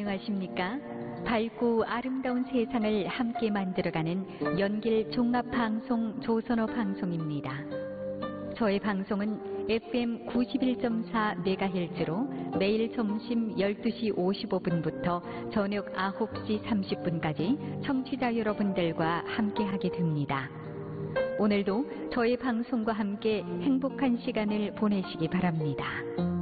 안녕하십니까? 밝고 아름다운 세상을 함께 만들어가는 연길 종합방송 조선어 방송입니다. 저의 방송은 FM 91.4MHz로 매일 점심 12시 55분부터 저녁 9시 30분까지 청취자 여러분들과 함께하게 됩니다. 오늘도 저의 방송과 함께 행복한 시간을 보내시기 바랍니다.